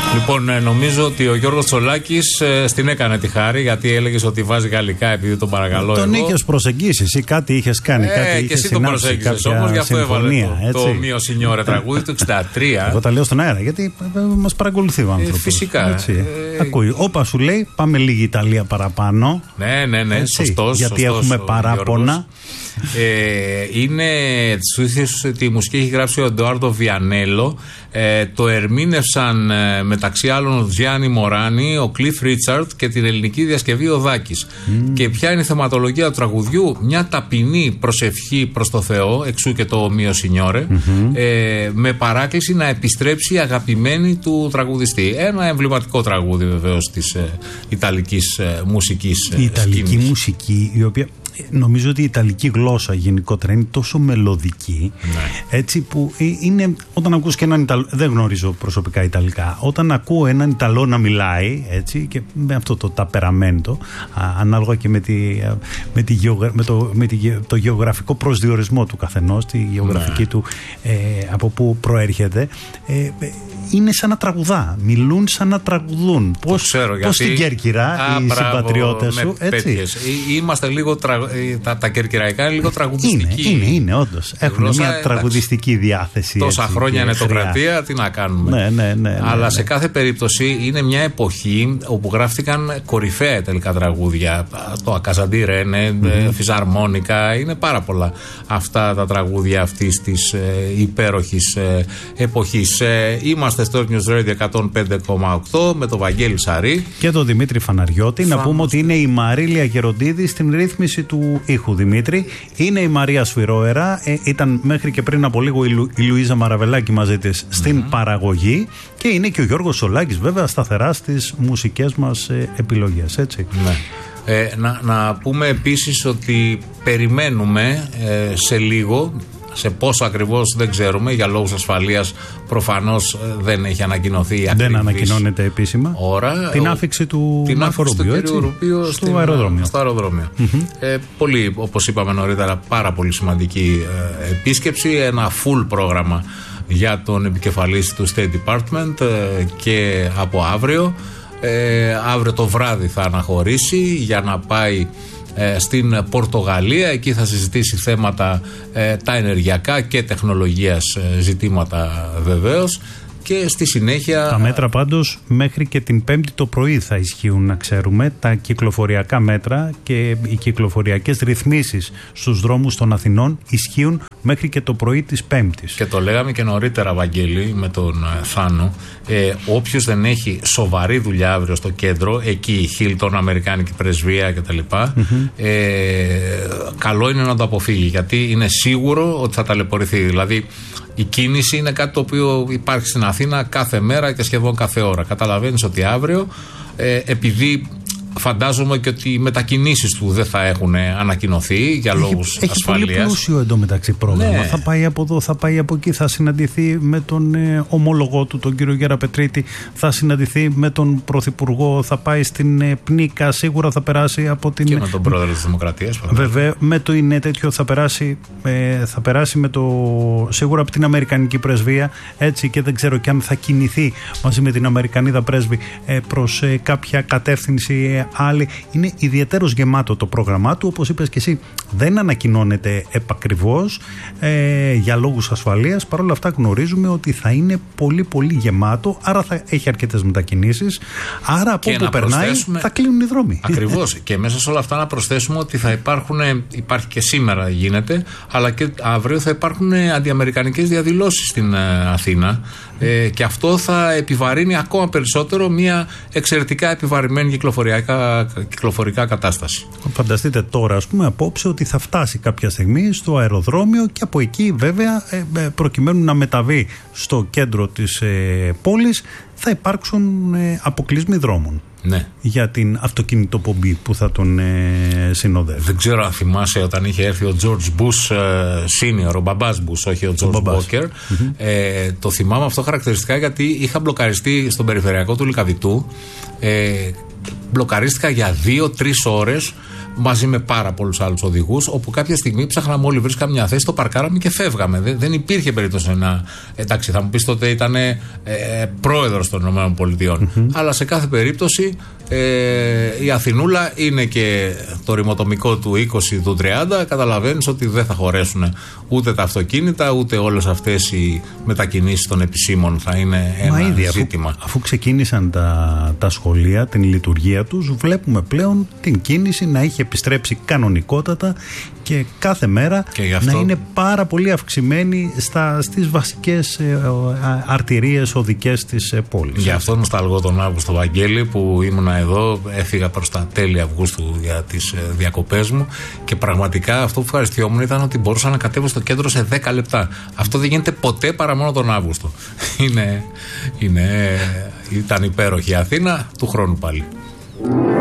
Λοιπόν, νομίζω ότι ο Γιώργος Τσολάκης στην έκανε τη χάρη, γιατί έλεγες ότι βάζει γαλλικά επειδή τον παρακαλώ. Τον είχες προσεγγίσει ή κάτι είχες κάνει. Κάτι και εσύ τον προσέγγισες όμως, γι' αυτό έβαλε το Μιο Σινιόρε τραγούδι του 63. Εγώ τα λέω στον αέρα γιατί μας παρακολουθεί ο άνθρωπος. Φυσικά. Ακούει. Όπα σου λέει, πάμε λίγη Ιταλία παραπάνω. Ναι, σωστός. Γιατί έχουμε παράπονα. Είναι τη μουσική έχει γράψει ο Εντουάρντο Βιανέλο. Το ερμήνευσαν μεταξύ άλλων ο Γιάννη Μοράνη, ο Κλιφ Ρίτσαρτ και την ελληνική διασκευή ο Δάκης. Και ποια είναι η θεματολογία του τραγουδιού? Μια ταπεινή προσευχή προς το Θεό, εξού και το Μιο Σινιόρε, με παράκληση να επιστρέψει η αγαπημένη του τραγουδιστή. Ένα εμβληματικό τραγούδι βεβαίως της Ιταλικής μουσικής. Η Ιταλική μουσική, η οποία νομίζω ότι η Ιταλική γλώσσα γενικότερα είναι τόσο μελωδική, έτσι που είναι, όταν ακούς και έναν Ιταλό, δεν γνωρίζω προσωπικά Ιταλικά, όταν ακούω έναν Ιταλό να μιλάει, έτσι, και με αυτό το ταπεραμέντο, ανάλογα και το γεωγραφικό προσδιορισμό του καθενός, τη γεωγραφική του, από που προέρχεται, είναι σαν να τραγουδά, μιλούν σαν να τραγουδούν. Πώς στην Κέρκυρα οι συμπατριώτες σου, έτσι. Είμαστε λίγο τα κερκυραϊκά είναι λίγο τραγουδιστική. Είναι όντως. Έχουν μια τραγουδιστική διάθεση. Τόσα χρόνια είναι νετοκρατία, τι να κάνουμε. Αλλά σε κάθε περίπτωση είναι μια εποχή όπου γράφτηκαν κορυφαία τελικά τραγούδια. Το Ακαζαντί Ρένε, Φιζαρμόνικα, είναι πάρα πολλά αυτά τα τραγούδια αυτής της υπέροχης εποχής. Είμαστε στο News Radio 105,8 με τον Βαγγέλη Σαρή και τον Δημήτρη Φαναριώτη. Να πούμε ότι είναι η Μαρίλια Γεροντίδη στην ρύθμιση του ήχου, Δημήτρη. Είναι η Μαρία Σφυρόερα. Ήταν μέχρι και πριν από λίγο η Λουίζα Μαραβελάκη μαζί της στην παραγωγή. Και είναι και ο Γιώργος Σολάκης, βέβαια, σταθερά στις μουσικές μας επιλογές, έτσι. Να πούμε επίσης ότι περιμένουμε σε λίγο. Σε πόσο ακριβώς δεν ξέρουμε, για λόγους ασφαλείας προφανώς δεν έχει ανακοινωθεί η ακριβής. Δεν ανακοινώνεται επίσημα. Ώρα, την άφηξη του Μάρκο Ρουμπίο στο αεροδρόμιο. Πολύ, όπως είπαμε νωρίτερα, πάρα πολύ σημαντική επίσκεψη. Ένα full πρόγραμμα για τον επικεφαλής του State Department και από αύριο. Αύριο το βράδυ θα αναχωρήσει για να πάει στην Πορτογαλία. Εκεί θα συζητήσει θέματα τα ενεργειακά και τεχνολογίας ζητήματα βεβαίως. Και στη συνέχεια. Τα μέτρα πάντως μέχρι και την Πέμπτη το πρωί θα ισχύουν, να ξέρουμε. Τα κυκλοφοριακά μέτρα και οι κυκλοφοριακές ρυθμίσεις στους δρόμους των Αθηνών ισχύουν μέχρι και το πρωί της Πέμπτης. Και το λέγαμε και νωρίτερα, Βαγγέλη, με τον Θάνο. Όποιος δεν έχει σοβαρή δουλειά αύριο στο κέντρο, εκεί η Χίλτον, Αμερικάνικη πρεσβεία κτλ., καλό είναι να το αποφύγει, γιατί είναι σίγουρο ότι θα ταλαιπωρηθεί. Δηλαδή, η κίνηση είναι κάτι το οποίο υπάρχει στην Αθήνα κάθε μέρα και σχεδόν κάθε ώρα. Καταλαβαίνεις ότι αύριο, επειδή φαντάζομαι και ότι οι μετακινήσεις του δεν θα έχουν ανακοινωθεί για λόγους ασφαλείας. Έχει πολύ πλούσιο εντωμεταξύ πρόγραμμα. Ναι. Θα πάει από εδώ, θα πάει από εκεί, θα συναντηθεί με τον ομόλογό του, τον κύριο Γέρα Πετρίτη, θα συναντηθεί με τον Πρωθυπουργό, θα πάει στην Πνίκα, σίγουρα θα περάσει από την. Και με τον Πρόεδρο της Δημοκρατίας. Βέβαια, με το είναι τέτοιο θα περάσει με το. Σίγουρα από την Αμερικανική πρεσβεία, έτσι, και δεν ξέρω και αν θα κινηθεί μαζί με την Αμερικανίδα πρέσβη προς κάποια κατεύθυνση άλλη. Είναι ιδιαίτερος γεμάτο το πρόγραμμά του, όπως είπες και εσύ, δεν ανακοινώνεται επακριβώς για λόγους ασφαλείας. Παρ' όλα αυτά γνωρίζουμε ότι θα είναι πολύ πολύ γεμάτο, άρα θα έχει αρκετές μετακινήσεις, άρα από όπου περνάει θα κλείνουν οι δρόμοι. Ακριβώς. Και μέσα σε όλα αυτά να προσθέσουμε ότι θα υπάρχει και σήμερα γίνεται, αλλά και αύριο θα υπάρχουν αντιαμερικανικές διαδηλώσεις στην Αθήνα, και αυτό θα επιβαρύνει ακόμα περισσότερο μια εξαιρετικά επιβαρημένη κυκλοφορικά κατάσταση. Φανταστείτε τώρα, ας πούμε, απόψε ότι θα φτάσει κάποια στιγμή στο αεροδρόμιο και από εκεί βέβαια προκειμένου να μεταβεί στο κέντρο της πόλης θα υπάρξουν αποκλεισμοί δρόμων. Ναι. Για την αυτοκινητοπομπή που θα τον συνοδεύει. Δεν ξέρω αν θυμάσαι όταν είχε έρθει ο George Bush Senior, ο μπαμπάς Bush, όχι ο George Walker. Το θυμάμαι αυτό χαρακτηριστικά γιατί είχα μπλοκαριστεί στον περιφερειακό του Λυκαβητού. Μπλοκαρίστηκα για 2-3 ώρες μαζί με πάρα πολλούς άλλους οδηγούς, όπου κάποια στιγμή ψάχναμε όλοι, βρίσκαμε μια θέση, το παρκάραμε και φεύγαμε. Δεν υπήρχε περίπτωση να. Εντάξει, θα μου πεις τότε ήταν πρόεδρος των ΗΠΑ. Αλλά σε κάθε περίπτωση η Αθηνούλα είναι και το ρημοτομικό του 20, του 30. Καταλαβαίνεις ότι δεν θα χωρέσουν ούτε τα αυτοκίνητα, ούτε όλες αυτές οι μετακινήσεις των επισήμων. Θα είναι ένα ζήτημα. Αφού ξεκίνησαν τα σχολεία, την λειτουργία τους, βλέπουμε πλέον την κίνηση να έχει επιστρέψει κανονικότατα και κάθε μέρα να είναι πάρα πολύ αυξημένη στις βασικές αρτηρίες οδικές της πόλης. Γι' αυτό νοσταλγώ τον Αύγουστο, Βαγγέλη, που ήμουνα εδώ, έφυγα προς τα τέλη Αυγούστου για τις διακοπές μου και πραγματικά αυτό που ευχαριστιόμουν ήταν ότι μπορούσα να κατέβω στο κέντρο σε 10 λεπτά. Αυτό δεν γίνεται ποτέ παρά μόνο τον Αύγουστο. Ήταν υπέροχη η Αθήνα, του χρόνου πάλι.